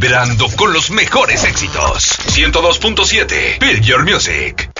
vibrando con los mejores éxitos. 102.7 Feel Your Music.